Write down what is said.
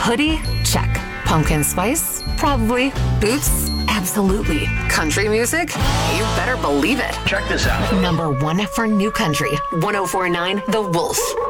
Hoodie? Check. Pumpkin spice? Probably. Boots? Absolutely. Country music? You better believe it. Check this out. Number 1 for new country. 104.9 The Wolf.